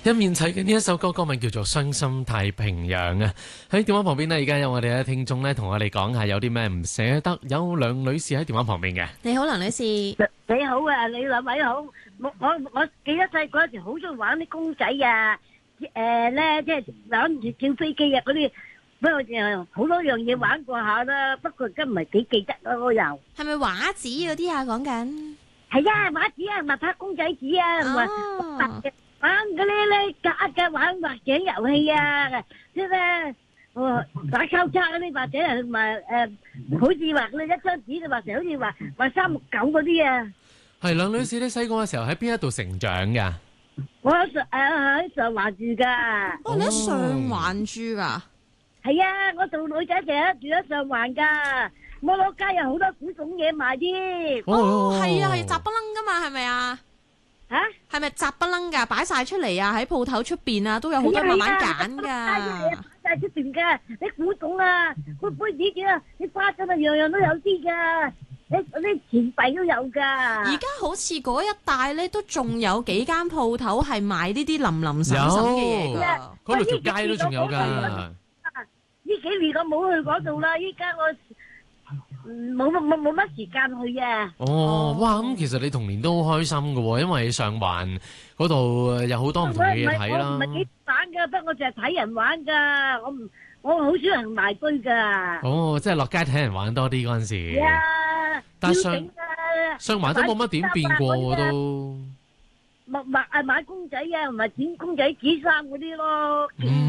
一面睇嘅呢一首歌，歌名叫做《傷心太平洋》啊！喺電話旁邊呢，而家有我哋嘅聽眾咧，同我哋講下有啲咩唔捨得。有梁女士喺電話旁邊嘅。 你好，梁女士。 你好啊，你兩位好。我記得細個嗰時好中意玩啲公仔啊，咧即係諗住跳飛機啊嗰啲。不過好多樣嘢玩過下啦，不過真唔係幾記得咯，我又。 係咪畫紙嗰啲啊？講緊。係啊，畫紙啊，咪拍公仔紙啊，唔係玩嗰啲咧，格玩畫井遊戲啊，即係咧，打交叉嗰啲或者係咪好似畫你一張紙就畫成好似畫369嗰啲啊。 係梁女士，你細個嘅時候喺邊一度成長噶？ 我喺上環住噶。 哦，你喺上環住噶？ 係啊，我做女仔成日住喺上環噶。摩羅街有好多古董嘢賣添。 哦，係啊，係雜不楞噶嘛，係咪啊？ 吓？ 係咪雜不楞噶？擺晒出嚟啊！喺鋪頭出邊啊，都有好多慢慢揀噶。 擺晒出邊噶，你古董啊，杯子啊，你花樽啊，樣樣都有啲噶。啲錢幣都有噶。 而家好似嗰一帶咧，都仲有幾間鋪頭係賣呢啲林林沈沈嘅嘢噶。 嗰度條街都仲有噶。 呢幾年我冇去嗰度啦，依家我冇乜時間去啊。 哦，哇！咁其實你童年都好開心噶喎，因為上環嗰度有好多唔同嘅嘢睇啦。 我唔係幾玩噶，不過我淨係睇人玩噶，我好少人埋堆噶。 哦，即係落街睇人玩多啲嗰陣時。係啊，但係上環都冇乜點變過喎都。 買公仔啊，唔係剪公仔紙衫嗰啲咯。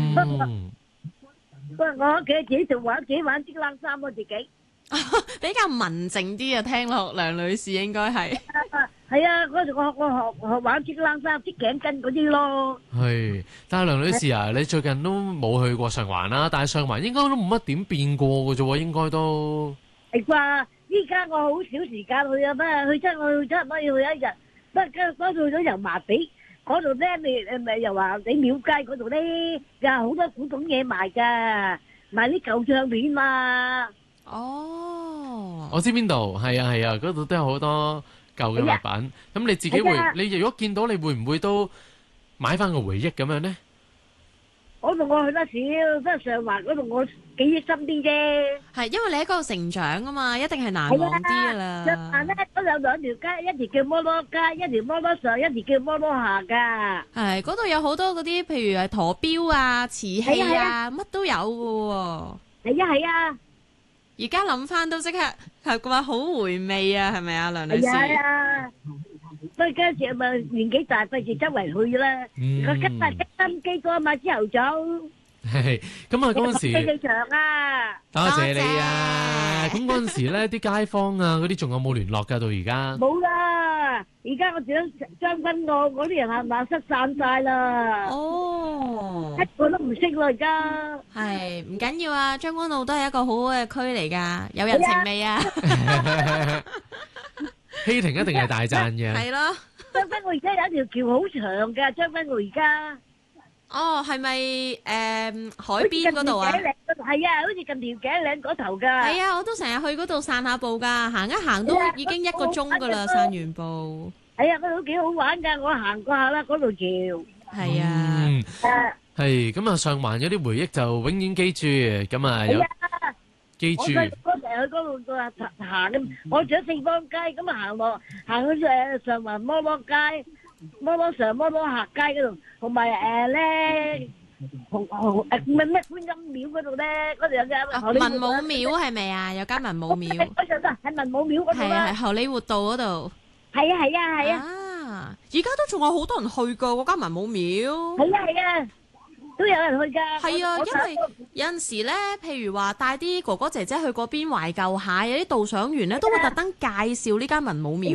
不過我屋企自己就自己玩織冷衫咯，自己。 比較文靜啲啊，聽落梁女士應該係。 係啊，嗰時我學玩織冷衫、織頸巾嗰啲咯。 係，但係梁女士啊，你最近都冇去過上環啦，但係上環應該都冇乜點變過嘅啫喎，應該都。係啩？依家我好少時間去啊，去親我去差唔多要去一日，不過嗰度咗油麻地嗰度咧，咪又話你廟街嗰度咧，有好多古董嘢賣噶，賣啲舊唱片嘛。 哦， 我知邊度，係啊，嗰度都有好多舊嘅物品。咁你自己你如果見到，你會唔會都買翻個回憶咁樣呢？ 嗰度我去得少，不過上環嗰度我記憶深啲啫。係因為你喺嗰度成長啊嘛，一定係難忘啲噶啦。 上環咧都有兩條街，一條叫摩羅街，一條摩羅上，一條叫摩羅下噶。 係嗰度有好多嗰啲，譬如係陀錶啊、瓷器啊，乜都有噶。 係啊。 而家諗翻都即刻係話好回味啊，係咪啊，梁女士？ 係啊，所以嗰時咪年紀大，費事周圍去啦。我今日積心機多嘛，朝頭早。 係咁啊！嗰陣時飛機場啊， 多謝你啊！咁嗰陣時咧，啲街坊啊，嗰啲仲有冇聯絡噶？到而家冇啦。而家我住喺將軍澳，嗰啲人係咪失散晒啦？ 哦， 一個都唔識啦，而家。 係唔緊要啊！將軍澳都係一個好好嘅區嚟噶，有人情味啊！ 希婷一定係大讚嘅。 係咯， 將軍澳而家有一條橋好長噶，將軍澳而家。 哦，係咪海邊嗰度啊？ 係啊，好似近條頸嶺嗰頭噶。 係啊，我都成日去嗰度散下步噶，行一行都已經1個鐘噶啦，散完步。係啊，嗰度幾好玩噶，我行過下啦，嗰度橋。係啊。 係咁啊，上環有啲回憶就永遠記住，咁啊有記住。我成日去嗰度行嘅，我住喺四方街，咁啊行去上環摩羅街。摩羅上摩羅下街嗰度，同埋咧咩觀音廟嗰度咧，嗰度有間文武廟係咪啊？有間文武廟。 嗰度喺文武廟嗰度啦。 係荷里活道嗰度。 係啊。 啊！而家都仲有好多人去噶嗰間文武廟。 係啊，都有人去噶。 係啊，因為有陣時咧，譬如話帶啲哥哥姐姐去嗰邊懷舊下，有啲導賞員咧都會特登介紹呢間文武廟。